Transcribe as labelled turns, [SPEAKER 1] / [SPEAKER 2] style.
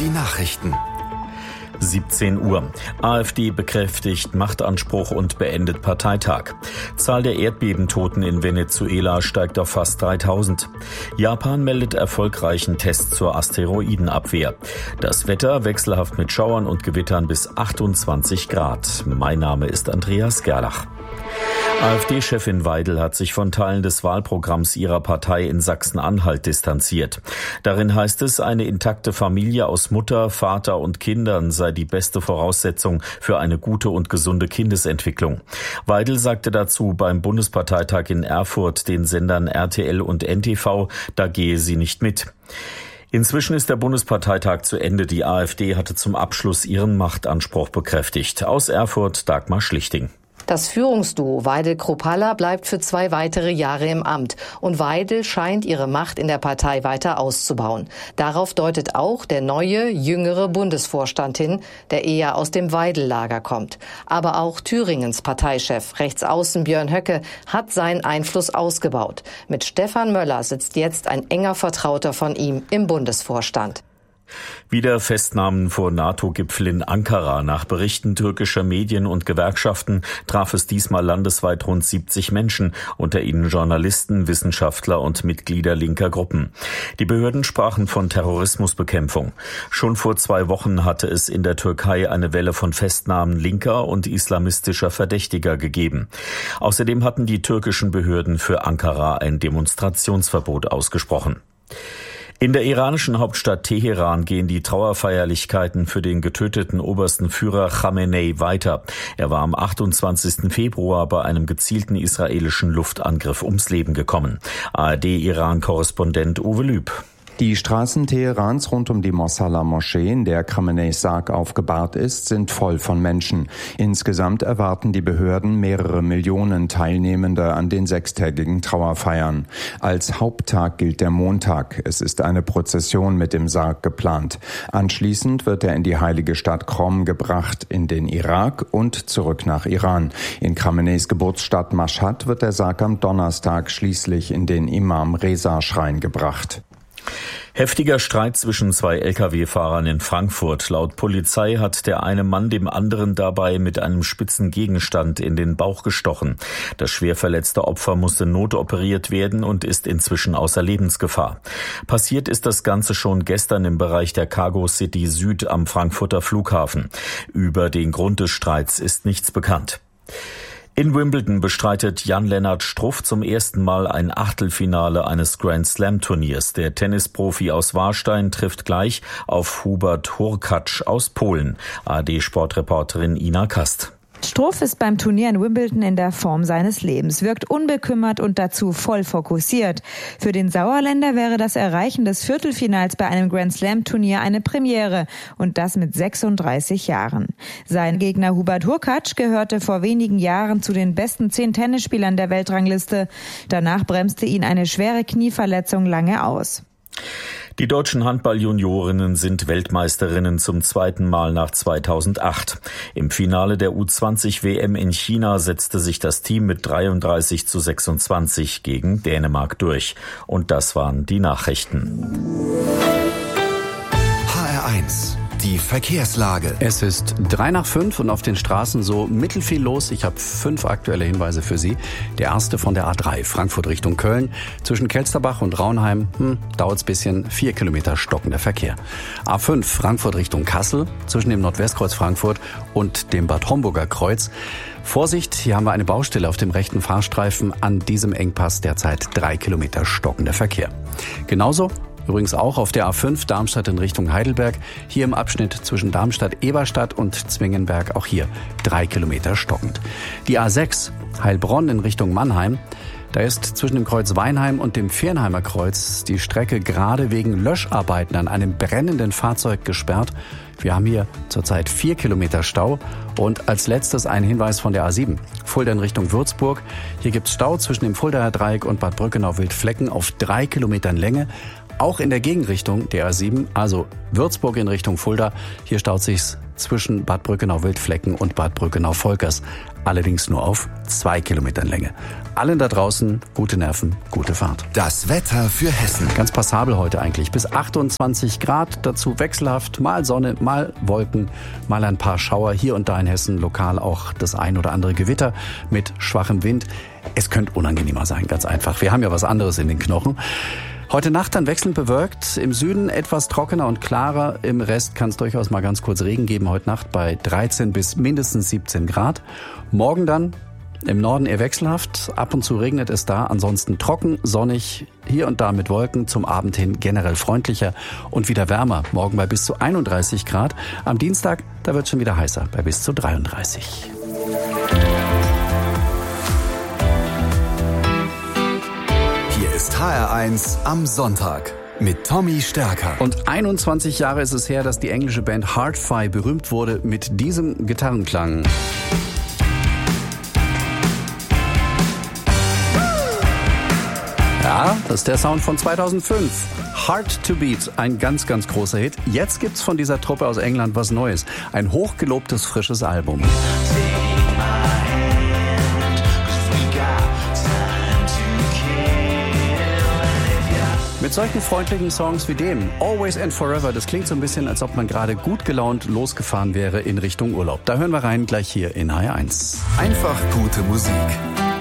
[SPEAKER 1] Die Nachrichten.
[SPEAKER 2] 17 Uhr. AfD bekräftigt Machtanspruch und beendet Parteitag. Zahl der Erdbebentoten in Venezuela steigt auf fast 3000. Japan meldet erfolgreichen Test zur Asteroidenabwehr. Das Wetter wechselhaft mit Schauern und Gewittern bis 28 Grad. Mein Name ist Andreas Gerlach. AfD-Chefin Weidel hat sich von Teilen des Wahlprogramms ihrer Partei in Sachsen-Anhalt distanziert. Darin heißt es, eine intakte Familie aus Mutter, Vater und Kindern sei die beste Voraussetzung für eine gute und gesunde Kindesentwicklung. Weidel sagte dazu beim Bundesparteitag in Erfurt den Sendern RTL und NTV, da gehe sie nicht mit. Inzwischen ist der Bundesparteitag zu Ende. Die AfD hatte zum Abschluss ihren Machtanspruch bekräftigt. Aus Erfurt Dagmar Schlichting.
[SPEAKER 3] Das Führungsduo Weidel-Kruppalla bleibt für 2 weitere Jahre im Amt und Weidel scheint ihre Macht in der Partei weiter auszubauen. Darauf deutet auch der neue, jüngere Bundesvorstand hin, der eher aus dem Weidel-Lager kommt. Aber auch Thüringens Parteichef, Rechtsaußen Björn Höcke, hat seinen Einfluss ausgebaut. Mit Stefan Möller sitzt jetzt ein enger Vertrauter von ihm im Bundesvorstand.
[SPEAKER 2] Wieder Festnahmen vor NATO-Gipfel in Ankara. Nach Berichten türkischer Medien und Gewerkschaften traf es diesmal landesweit rund 70 Menschen, unter ihnen Journalisten, Wissenschaftler und Mitglieder linker Gruppen. Die Behörden sprachen von Terrorismusbekämpfung. Schon vor 2 Wochen hatte es in der Türkei eine Welle von Festnahmen linker und islamistischer Verdächtiger gegeben. Außerdem hatten die türkischen Behörden für Ankara ein Demonstrationsverbot ausgesprochen. In der iranischen Hauptstadt Teheran gehen die Trauerfeierlichkeiten für den getöteten obersten Führer Khamenei weiter. Er war am 28. Februar bei einem gezielten israelischen Luftangriff ums Leben gekommen. ARD-Iran-Korrespondent Uwe Lüb.
[SPEAKER 4] Die Straßen Teherans rund um die Mosalla-Moschee, in der Khameneis Sarg aufgebahrt ist, sind voll von Menschen. Insgesamt erwarten die Behörden mehrere Millionen Teilnehmende an den 6-tägigen Trauerfeiern. Als Haupttag gilt der Montag. Es ist eine Prozession mit dem Sarg geplant. Anschließend wird er in die heilige Stadt Qom gebracht, in den Irak und zurück nach Iran. In Khameneis Geburtsstadt Mashhad wird der Sarg am Donnerstag schließlich in den Imam-Reza-Schrein gebracht.
[SPEAKER 2] Heftiger Streit zwischen 2 Lkw-Fahrern in Frankfurt. Laut Polizei hat der eine Mann dem anderen dabei mit einem spitzen Gegenstand in den Bauch gestochen. Das schwer verletzte Opfer musste notoperiert werden und ist inzwischen außer Lebensgefahr. Passiert ist das Ganze schon gestern im Bereich der Cargo City Süd am Frankfurter Flughafen. Über den Grund des Streits ist nichts bekannt. In Wimbledon bestreitet Jan-Lennart Struff zum ersten Mal ein Achtelfinale eines Grand-Slam-Turniers. Der Tennisprofi aus Warstein trifft gleich auf Hubert Hurkacz aus Polen. ARD-Sportreporterin Ina Kast.
[SPEAKER 5] Struff ist beim Turnier in Wimbledon in der Form seines Lebens, wirkt unbekümmert und dazu voll fokussiert. Für den Sauerländer wäre das Erreichen des Viertelfinals bei einem Grand-Slam-Turnier eine Premiere und das mit 36 Jahren. Sein Gegner Hubert Hurkacz gehörte vor wenigen Jahren zu den besten 10 Tennisspielern der Weltrangliste. Danach bremste ihn eine schwere Knieverletzung lange aus.
[SPEAKER 2] Die deutschen Handball-Juniorinnen sind Weltmeisterinnen zum 2. Mal nach 2008. Im Finale der U20-WM in China setzte sich das Team mit 33:26 gegen Dänemark durch. Und das waren die Nachrichten.
[SPEAKER 1] HR1. Die Verkehrslage.
[SPEAKER 6] Es ist 3:05 und auf den Straßen so mittelfiel los. Ich habe 5 aktuelle Hinweise für Sie. Der erste von der A3, Frankfurt Richtung Köln. Zwischen Kelsterbach und Raunheim dauert es ein bisschen, 4 Kilometer stockender Verkehr. A5, Frankfurt Richtung Kassel. Zwischen dem Nordwestkreuz Frankfurt und dem Bad Homburger Kreuz. Vorsicht, hier haben wir eine Baustelle auf dem rechten Fahrstreifen. An diesem Engpass derzeit 3 Kilometer stockender Verkehr. Genauso übrigens auch auf der A5 Darmstadt in Richtung Heidelberg. Hier im Abschnitt zwischen Darmstadt-Eberstadt und Zwingenberg auch hier 3 Kilometer stockend. Die A6 Heilbronn in Richtung Mannheim. Da ist zwischen dem Kreuz Weinheim und dem Viernheimer Kreuz die Strecke gerade wegen Löscharbeiten an einem brennenden Fahrzeug gesperrt. Wir haben hier zurzeit 4 Kilometer Stau. Und als letztes ein Hinweis von der A7. Fulda in Richtung Würzburg. Hier gibt es Stau zwischen dem Fuldaer Dreieck und Bad Brückenau-Wildflecken auf 3 Kilometern Länge. Auch in der Gegenrichtung der A7, also Würzburg in Richtung Fulda, hier staut sich's zwischen Bad Brückenau-Wildflecken und Bad Brückenau-Volkers. Allerdings nur auf 2 Kilometern Länge. Allen da draußen gute Nerven, gute Fahrt.
[SPEAKER 1] Das Wetter für Hessen.
[SPEAKER 6] Ganz passabel heute eigentlich. Bis 28 Grad, dazu wechselhaft, mal Sonne, mal Wolken, mal ein paar Schauer. Hier und da in Hessen lokal auch das ein oder andere Gewitter mit schwachem Wind. Es könnte unangenehmer sein, ganz einfach. Wir haben ja was anderes in den Knochen. Heute Nacht dann wechselnd bewölkt, im Süden etwas trockener und klarer, im Rest kann es durchaus mal ganz kurz Regen geben, heute Nacht bei 13 bis mindestens 17 Grad. Morgen dann im Norden eher wechselhaft, ab und zu regnet es da, ansonsten trocken, sonnig, hier und da mit Wolken, zum Abend hin generell freundlicher und wieder wärmer, morgen bei bis zu 31 Grad. Am Dienstag, da wird es schon wieder heißer, bei bis zu 33.
[SPEAKER 1] Ist HR1 am Sonntag mit Tommy Stärker.
[SPEAKER 6] Und 21 Jahre ist es her, dass die englische Band Hard-Fi berühmt wurde mit diesem Gitarrenklang. Ja, das ist der Sound von 2005. Hard to Beat, ein ganz, ganz großer Hit. Jetzt gibt's von dieser Truppe aus England was Neues. Ein hochgelobtes, frisches Album. Mit solchen freundlichen Songs wie dem, Always and Forever, das klingt so ein bisschen, als ob man gerade gut gelaunt losgefahren wäre in Richtung Urlaub. Da hören wir rein, gleich hier in HR1.
[SPEAKER 1] Einfach gute Musik.